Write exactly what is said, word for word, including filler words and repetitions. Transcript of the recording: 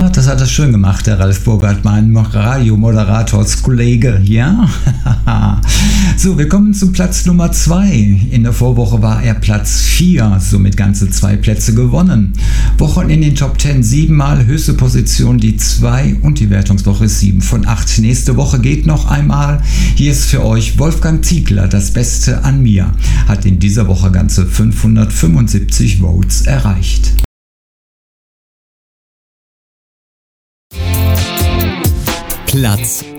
Ja, das hat er schön gemacht, der Ralf Burkhardt, mein Radio-Moderators-Kollege. Ja, so, wir kommen zum Platz Nummer zwei. In der Vorwoche war er Platz vier, somit ganze zwei Plätze gewonnen. Wochen in den Top zehn, siebenmal, höchste Position die zwei und die Wertungswoche ist sieben von acht. Nächste Woche geht noch einmal. Hier ist für euch Wolfgang Ziegler, das Beste an mir. Hat in dieser Woche ganze fünfhundertfünfundsiebzig Votes erreicht. Platz